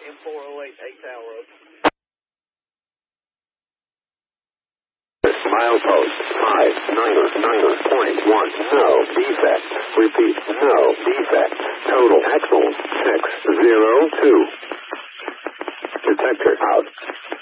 M408, 8 Tower Road. Milepost 599.1. No defect. Repeat, no defect. Total axle 602. Detector out.